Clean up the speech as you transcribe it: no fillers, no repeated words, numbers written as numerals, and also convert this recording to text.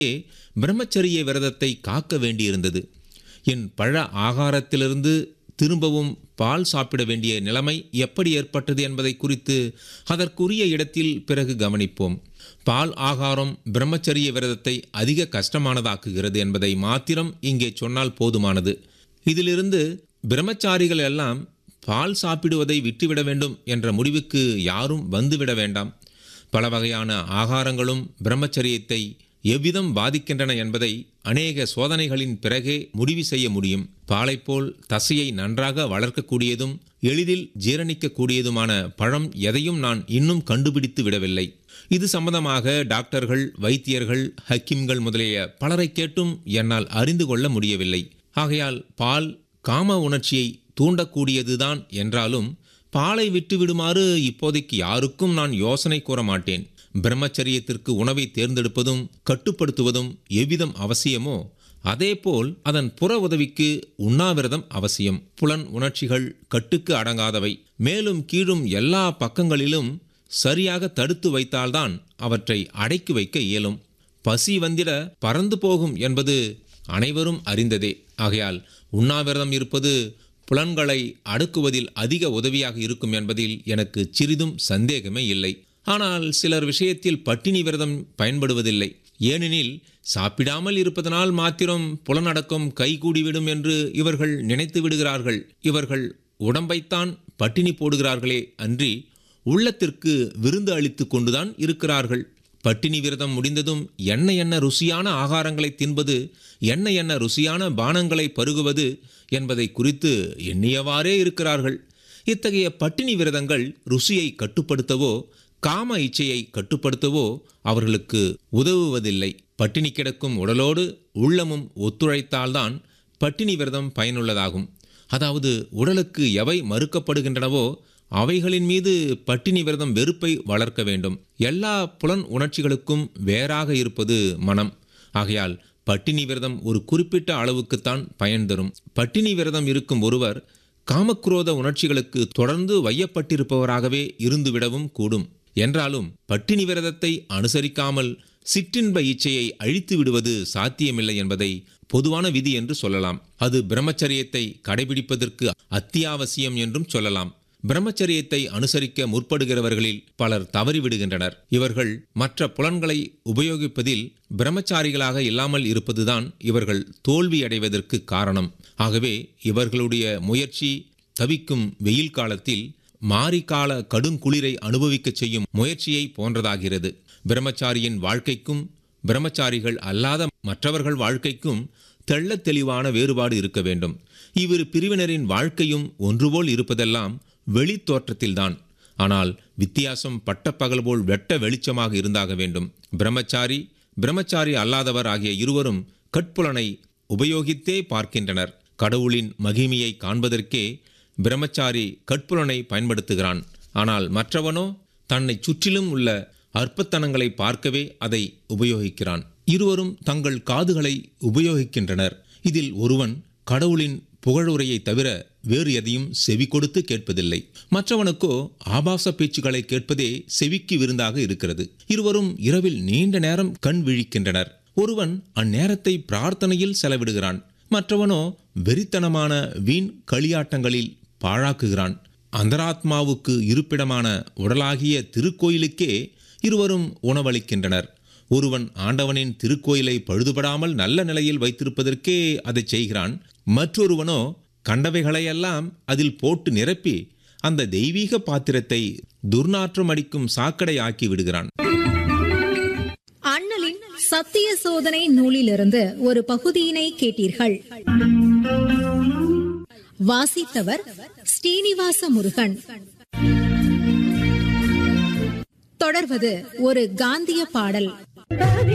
பிரம்மச்சரிய விரதத்தை காக்க வேண்டியிருந்தது. என் பழ ஆகாரத்திலிருந்து திரும்பவும் பால் சாப்பிட வேண்டிய நிலைமை எப்படி ஏற்பட்டது என்பதை குறித்து அதற்குரிய இடத்தில் பிறகு கவனிப்போம். பால் ஆகாரம் பிரம்மச்சரிய விரதத்தை அதிக கஷ்டமானதாக்குகிறது என்பதை மாத்திரம் இங்கே சொன்னால் போதுமானது. இதிலிருந்து பிரம்மச்சாரிகள் எல்லாம் பால் சாப்பிடுவதை விட்டுவிட வேண்டும் என்ற முடிவுக்கு யாரும் வந்துவிட வேண்டாம். பல வகையான ஆகாரங்களும் பிரம்மச்சரியத்தை எவ்விதம் பாதிக்கின்றன என்பதை அநேக சோதனைகளின் பிறகே முடிவு செய்ய முடியும். பாலைப்போல் தசையை நன்றாக வளர்க்கக்கூடியதும் எளிதில் ஜீரணிக்கக்கூடியதுமான பழம் எதையும் நான் இன்னும் கண்டுபிடித்து விடவில்லை. இது சம்பந்தமாக டாக்டர்கள், வைத்தியர்கள், ஹக்கீம்கள் முதலிய பலரை கேட்டும் என்னால் அறிந்து கொள்ள முடியவில்லை. ஆகையால் பால் காம உணர்ச்சியை தூண்டக்கூடியதுதான் என்றாலும் பாலை விட்டுவிடுமாறு இப்போதைக்கு யாருக்கும் நான் யோசனை கூற மாட்டேன். பிரம்மச்சரியத்திற்கு உணவை தேர்ந்தெடுப்பதும் கட்டுப்படுத்துவதும் எவ்விதம் அவசியமோ அதேபோல் அதன் புற உதவிக்கு உண்ணாவிரதம் அவசியம். புலன் உணர்ச்சிகள் கட்டுக்கு அடங்காதவை. மேலும் கீழும் எல்லா பக்கங்களிலும் சரியாக தடுத்து வைத்தால்தான் அவற்றை அடக்கி வைக்க இயலும். பசி வந்திட பறந்து போகும் என்பது அனைவரும் அறிந்ததே. ஆகையால் உண்ணாவிரதம் இருப்பது புலன்களை அடக்குவதில் அதிக உதவியாக இருக்கும் என்பதில் எனக்கு சிறிதும் சந்தேகமே இல்லை. ஆனால் சிலர் விஷயத்தில் பட்டினி விரதம் பயன்படுவதில்லை. ஏனெனில் சாப்பிடாமல் இருப்பதனால் மாத்திரம் புலனடக்கம் கைகூடிவிடும் என்று இவர்கள் நினைத்து விடுகிறார்கள். இவர்கள் உடம்பைத்தான் பட்டினி போடுகிறார்களே அன்றி உள்ளத்திற்கு விருந்து அளித்து கொண்டுதான் இருக்கிறார்கள். பட்டினி விரதம் முடிந்ததும் என்ன ருசியான ஆகாரங்களை தின்பது, என்ன ருசியான பானங்களை பருகுவது என்பதை குறித்து எண்ணியவாறே இருக்கிறார்கள். இத்தகைய பட்டினி விரதங்கள் ருசியை கட்டுப்படுத்தவோ காம இச்சையை கட்டுப்படுத்தவோ அவர்களுக்கு உதவுவதில்லை. பட்டினி கிடக்கும் உடலோடு உள்ளமும் ஒத்துழைத்தால்தான் பட்டினி விரதம் பயனுள்ளதாகும். அதாவது உடலுக்கு எவை மறுக்கப்படுகின்றனவோ அவைகளின் மீது பட்டினி விரதம் வெறுப்பை வளர்க்க வேண்டும். எல்லா புலன் உணர்ச்சிகளுக்கும் வேறாக இருப்பது மனம். ஆகையால் பட்டினி விரதம் ஒரு குறிப்பிட்ட அளவுக்குத்தான் பயன் தரும். பட்டினி விரதம் இருக்கும் ஒருவர் காமக்ரோத உணர்ச்சிகளுக்கு தொடர்ந்து வையப்பட்டிருப்பவராகவே இருந்துவிடவும் கூடும். என்றாலும் பட்டினி விரதத்தை அனுசரிக்காமல் சிற்றின்ப இச்சையை அழித்து விடுவது சாத்தியமில்லை என்பதை பொதுவான விதி என்று சொல்லலாம். அது பிரம்மச்சரியத்தை கடைபிடிப்பதற்கு அத்தியாவசியம் என்றும் சொல்லலாம். பிரம்மச்சரியத்தை அனுசரிக்க முற்படுகிறவர்களில் பலர் தவறிவிடுகின்றனர். இவர்கள் மற்ற புலன்களை உபயோகிப்பதில் பிரம்மச்சாரிகளாக இல்லாமல் இருப்பதுதான் இவர்கள் தோல்வியடைவதற்கு காரணம். ஆகவே இவர்களுடைய முயற்சி தவிக்கும் வெயில் காலத்தில் மாரிகால கடுங்குளிரை அனுபவிக்க செய்யும் முயற்சியை போன்றதாகிறது. பிரம்மச்சாரியின் வாழ்க்கைக்கும் பிரம்மச்சாரிகள் அல்லாத மற்றவர்கள் வாழ்க்கைக்கும் தெள்ளத் தெளிவான வேறுபாடு இருக்க வேண்டும். இவ்விரு பிரிவினரின் வாழ்க்கையும் ஒன்றுபோல் இருப்பதெல்லாம் வெளி தோற்றத்தில்தான். ஆனால் வித்தியாசம் பட்டப்பகல் போல் வெட்ட வெளிச்சமாக இருந்தாக வேண்டும். பிரம்மச்சாரி, பிரம்மச்சாரி அல்லாதவர் ஆகிய இருவரும் கட்புலனை உபயோகித்தே பார்க்கின்றனர். கடவுளின் மகிமையை காண்பதற்கே பிரம்மச்சாரி கட்புலனை பயன்படுத்துகிறான். ஆனால் மற்றவனோ தன்னை சுற்றிலும் உள்ள அற்பத்தனங்களை பார்க்கவே அதை உபயோகிக்கிறான். இருவரும் தங்கள் காதுகளை உபயோகிக்கின்றனர். இதில் ஒருவன் கடவுளின் புகழுரையை தவிர வேறு எதையும் செவி கொடுத்து கேட்பதில்லை. மற்றவனுக்கோ ஆபாச பேச்சுக்களை கேட்பதே செவிக்கு விருந்தாக இருக்கிறது. இருவரும் இரவில் நீண்ட நேரம் கண் விழிக்கின்றனர். ஒருவன் அந்நேரத்தை பிரார்த்தனையில் செலவிடுகிறான். மற்றவனோ வெறித்தனமான வீண் களியாட்டங்களில் பாழாக்குகிறான். அந்தராத்மாவுக்கு இருப்பிடமான உடலாகிய திருக்கோயிலுக்கே இருவரும் உணவளிக்கின்றனர். ஒருவன் ஆண்டவனின் திருக்கோயிலை பழுதுபடாமல் நல்ல நிலையில் வைத்திருப்பதற்கே அதை செய்கிறான். மற்றொருவனோ கண்டவைகளையெல்லாம் அதில் போட்டு நிரப்பி அந்த தெய்வீக பாத்திரத்தை துர்நாற்றம் அடிக்கும் சாக்கடை ஆக்கி விடுகிறான். அண்ணலின் சத்திய சோதனை நூலிலிருந்து ஒரு பகுதியினை கேட்டீர்கள். வாசித்தவர் ஸ்ரீனிவாச முருகன். தொடர்வது ஒரு காந்திய பாடல்.